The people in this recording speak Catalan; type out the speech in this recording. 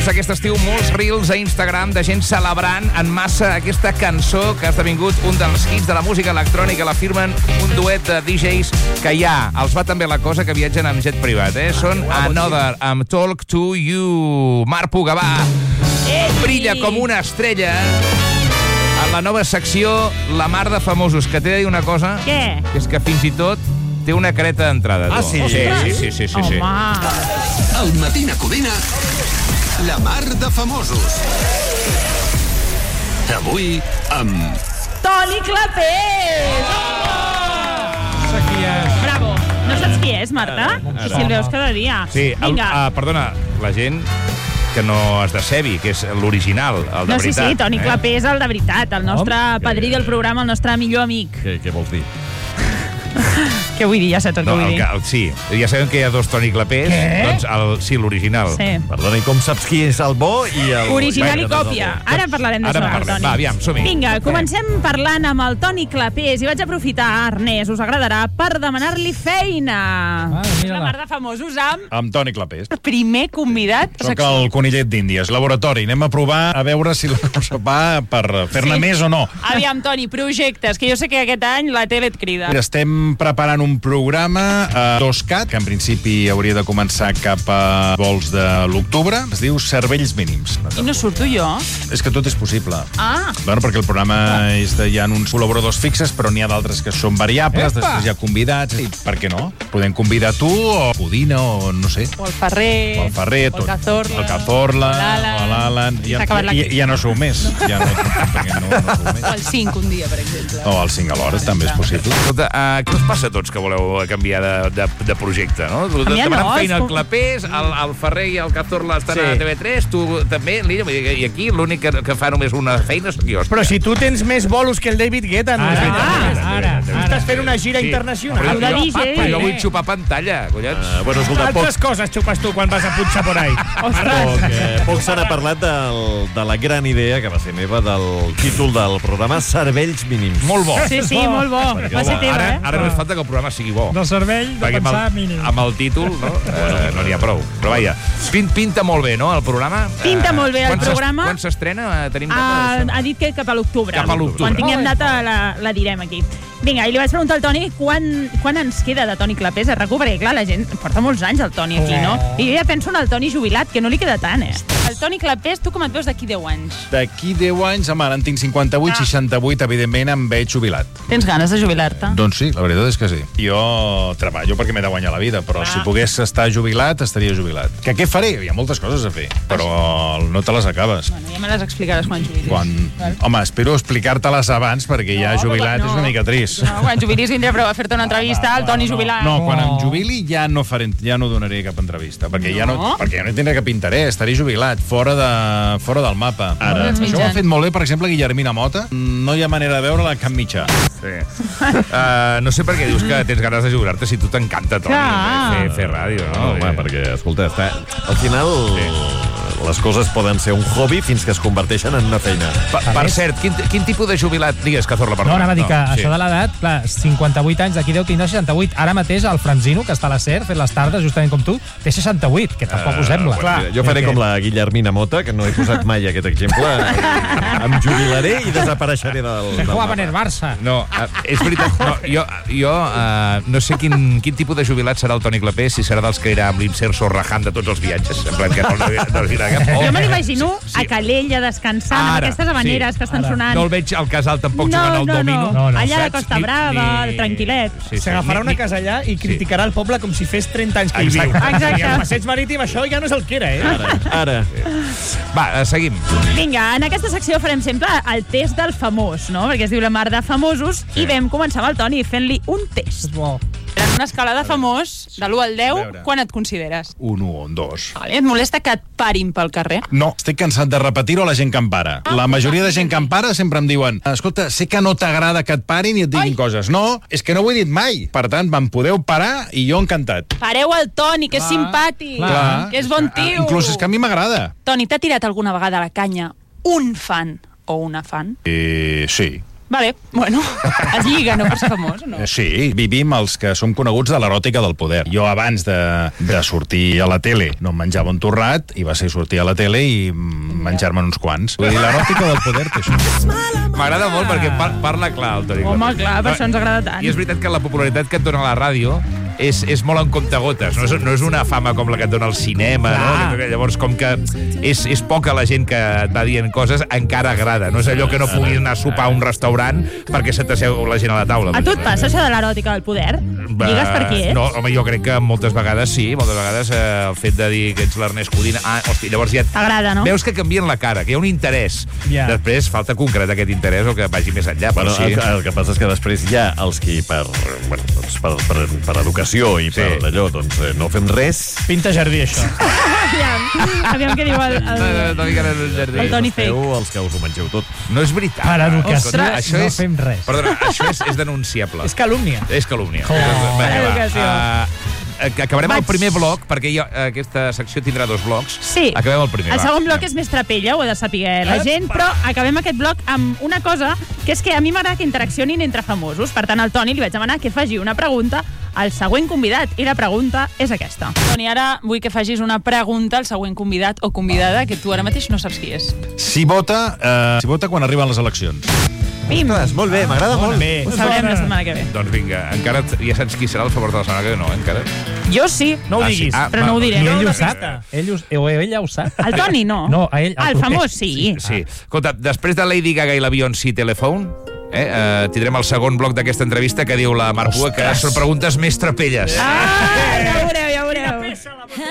vist aquest estiu molts reels a Instagram de gent celebrant en massa aquesta cançó que ha esdevingut un dels hits de la música electrònica. La firmen un duet de DJs que ja els va també la cosa, que viatgen amb jet privat. Són Another amb Talk to You. Marc Pugavà brilla com una estrella en la nova secció La Mar de Famosos, que t'he de dir una cosa. Què? Que és que fins i tot té una careta d'entrada. Ah, sí? Sí. Home. Al Matina Codina, La Mar de Famosos. Avui amb... Toni Clapés! Bravo. No saps qui és, Marta? I si el veus cada dia. Sí, Vinga. perdona, la gent que no es decebi, que és l'original, el de veritat. Sí, Toni Clapés, el de veritat, el nostre padrí del programa, el nostre millor amic. Què vols dir? Què vull dir? Ja sé tot què vull dir. Sí, ja sabem que hi ha dos Toni Clapés. Doncs l'original. Sí. Perdona, i com saps qui és el bo i el... Original i còpia. Ara parlarem d'això, Toni. Va, aviam, som-hi. Vinga, comencem parlant amb el Toni Clapés i vaig aprofitar, Ernest, us agradarà, per demanar-li feina. La Mar de Famosos Amb Toni Clapés. primer convidat. Soc el conillet d'Índies, laboratori. Anem a provar a veure si la cosa va per fer-ne més o no. Aviam, Toni, projectes, que jo sé que aquest any la tele et crida. Estem preparant un programa a 2CAT, que en principi hauria de començar cap a vols de l'octubre. Es diu Cervells Mínims. I no surto jo? És que tot és possible. Ah. Bueno, perquè el programa és de, hi ha uns col·laboradors fixes, però n'hi ha d'altres que són variables, després hi ha convidats, i per què no? Podem convidar tu, o Codina, o no sé. O el Ferrer. O el Ferrer, o el Cazorla. El Cazorla, o l'Alan. Ja no sou més. Ja no sou més. O el 5 un dia, per exemple. O el 5 alhora, també és possible. Escolta, què us passa a tots que voleu canviar de projecte, no? Canviar Demanant no, feina al Clapés, el Ferrer i el Cazorla estan a TV3, tu també, Lilla, i aquí l'únic que fa només una feina sóc jo. Però si tu tens més bolos que el David Guetta, no? Ara. Tu estàs fent una gira internacional. Però jo vull xupar pantalla, collons. Bueno, escolta, Altres coses xupes tu quan vas a punxar por ahí. poc se n'ha parlat de la gran idea, que va ser meva, del títol del programa Cervells Mínims. Molt bo. Sí, molt bo. Va ser teva, Ara només falta que el programa sigui bo. Del cervell, de Perquè pensar mínim. amb el títol no n'hi ha prou. Però vaja, pinta molt bé, no, el programa? Pinta molt bé el programa. Quan s'estrena? Tenim data? Ha dit que cap a l'octubre. Cap a l'octubre. Quan tinguem data la direm aquí. Vinga, i li vaig preguntar al Toni quan ens queda de Toni Clapés a RAC1, perquè clar, la gent porta molts anys el Toni aquí, no? I jo ja penso en el Toni jubilat, que no li queda tant, El Toni Clapés, tu com et veus d'aquí 10 anys? D'aquí 10 anys, home, ara en tinc 58, 68, evidentment em veig jubilat. Tens ganes de jubilar-te? Doncs sí, la veritat és que sí. Jo treballo perquè m'he de guanyar la vida, però si pogués estar jubilat, estaria jubilat. Que què faré? Hi ha moltes coses a fer, però no te les acabes. Bueno, ja me les explicaràs quan jubilis. Home, espero explicar-te-les abans, perquè ja jubilat és una mica trist. No, quan jubilis vindré a fer-te una entrevista al Toni jubilat. No, quan em jubili ja no donaré cap entrevista, perquè ja no tindré cap interès, estaré jubilat, fora del mapa. Ara, això ho ha fet molt bé, per exemple, Guillermina Mota. No hi ha manera de veure-la a cap mitjà. Sí. No sé per què dius que tens ganes de jubilar-te si tu t'encanta, Toni, fer ràdio, no? Home, perquè, escolta, al final les coses poden ser un hobby fins que es converteixen en una feina. Per cert, quin tipus de jubilat... Digues, Cazorla, perdó. No, anava a dir que això de l'edat, clar, 58 anys, d'aquí 10 tindrà 68. Ara mateix el Franzino, que està a la SER, fent les tardes, justament com tu, té 68, que tampoc ho sembla. Jo faré com la Guillermina Mota, que no he posat mai aquest exemple. Em jubilaré i desapareixeré del Se jugava en el Barça. No, és veritat. No, jo no sé quin tipus de jubilat serà el Toni Clapés, si serà dels que irà amb l'Imserso rajant de tots els viatges, en plan que no li agrada cap. Jo me l'imagino a Calella descansant amb aquestes habaneres que estan sonant. No el veig al casal tampoc jugant al domino. Allà a la Costa Brava, tranquil·let. S'agafarà una casa allà i criticarà el poble com si fes 30 anys que hi viu. Exacte. I al passeig marítim això ja no és el que era, Ara. Va, seguim. Vinga, en aquesta secció farem sempre el test del famós, no? Perquè es diu La Mar de Famosos, i vam començar amb el Toni fent-li un test. En una escala de famós, de l'1 al 10, quan et consideres? Un 1 o un 2. Et molesta que et parin pel carrer? No, estic cansat de repetir-ho a la gent que em para. La majoria de gent que em para sempre em diuen: escolta, sé que no t'agrada que et parin i et diguin coses. No, és que no ho he dit mai. Per tant, me'n podeu parar i jo encantat. Pareu el Toni, que és simpàtic, que és bon tio. Inclús és que a mi m'agrada. Toni, t'ha tirat alguna vegada a la canya un fan o una fan? Sí. Vale, bueno, es lliga, no per ser famós, no? Sí, vivim els que som coneguts de l'eròtica del poder. Jo abans de sortir a la tele no em menjava un torrat i va ser sortir a la tele i menjar-me'n uns quants. Vull dir, l'eròtica del poder té això. M'agrada molt perquè parla clar, el Toni. Home, clar, per això ens agrada tant. I és veritat que la popularitat que et dona la ràdio és molt en comptagotes, no és una fama com la que et dona el cinema, no? Llavors, com que és poca la gent que et va dient coses, encara agrada. No és allò que no puguis anar a sopar a un restaurant perquè se t'asseu la gent a la taula. A tu et passa això de l'eròtica del poder? Digues per qui ets? No, home, jo crec que moltes vegades sí, moltes vegades el fet de dir que ets l'Ernest Codina, hosti, llavors ja t'agrada, no? Veus que canvien la cara, que hi ha un interès. Després falta concretar aquest interès o que vagi més enllà. Bueno, el que passa és que després hi ha els que per educació i per allò, doncs no fem res. Pinta jardí, això. Aviam què diu el Toni Fake. Els que us ho mengeu tot. No és veritat. Per educació això no fem res. Perdona, això és denunciable. És calúmnia. És calúmnia. Acabarem el primer bloc, perquè aquesta secció tindrà 2 blocs. Sí. Acabem el primer. El segon bloc és més trapella, ho ha de saber la gent, però acabem aquest bloc amb una cosa, que és que a mi m'agrada que interaccionin entre famosos. Per tant, al Toni li vaig demanar que faci una pregunta al següent convidat, i la pregunta és aquesta. Toni, ara vull que facis una pregunta al següent convidat o convidada, que tu ara mateix no saps qui és. Si vota quan arriben les eleccions. Pim! Ostres, molt bé, m'agrada molt. Ho sabrem la setmana que ve. Doncs vinga, encara ja saps qui serà el favor de la setmana que ve, no, encara? Jo sí. No ho diguis. Però no ho diré. I ell ho sap? Ella ho sap? El Toni no. No, a ell. El famós sí. Sí. Escolta, després de Lady Gaga i la Beyoncé Telephone, tindrem el segon bloc d'aquesta entrevista que diu la Marc Pua, que són preguntes més trapelles. Ja veurem.